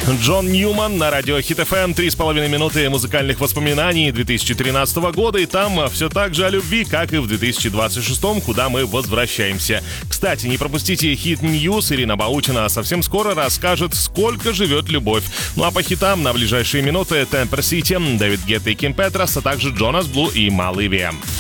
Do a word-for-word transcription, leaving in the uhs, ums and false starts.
Джон Ньюман на радио Хит эф эм. Три с половиной минуты музыкальных воспоминаний две тысячи тринадцатого года. И там все так же о любви, как и в две тысячи двадцать шестом, куда мы возвращаемся. Кстати, не пропустите Хит Ньюс. Ирина Баутина совсем скоро расскажет, сколько живет любовь. Ну а по хитам на ближайшие минуты Темпер Сити, Дэвид Гетта и Ким Петрос, а также Джонас Блу и Маливия.